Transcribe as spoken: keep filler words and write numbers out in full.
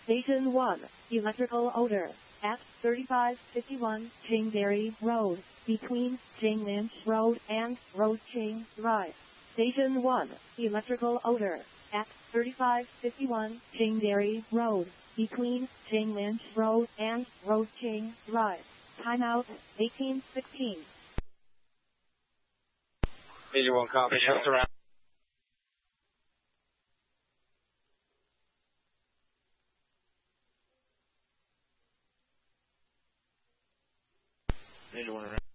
Station one, electrical odor, at thirty-five fifty-one Chingberry Road, between Ching Lynch Road and Road Ching Drive. Station one, electrical odor, at thirty-five fifty-one Chingberry Road, between Ching Lynch Road and Road Ching Drive. Timeout, eighteen sixteen. Major one copy, just around. Major one around.